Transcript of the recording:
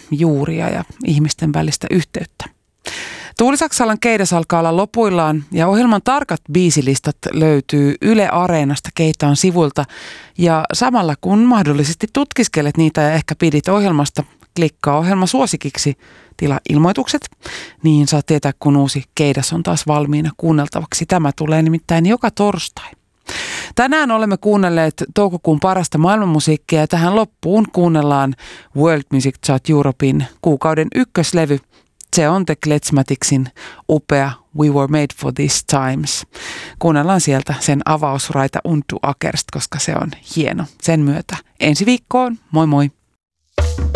juuria ja ihmisten välistä yhteyttä. Tuuli Saksalan keidas alkaa olla lopuillaan ja ohjelman tarkat biisilistat löytyy Yle Areenasta Keitaan sivuilta. Ja samalla kun mahdollisesti tutkiskelet niitä ja ehkä pidit ohjelmasta, klikkaa ohjelma suosikiksi, tilaa ilmoitukset, niin saat tietää kun uusi keidas on taas valmiina kuunneltavaksi. Tämä tulee nimittäin joka torstai. Tänään olemme kuunnelleet toukokuun parasta maailmanmusiikkia ja tähän loppuun kuunnellaan World Music Chart Europein kuukauden ykköslevy. Se on The Klezmaticsin upea We Were Made for These Times. Kuunnellaan sieltä sen avausraita Untu Akerst, koska se on hieno. Sen myötä ensi viikkoon. Moi moi!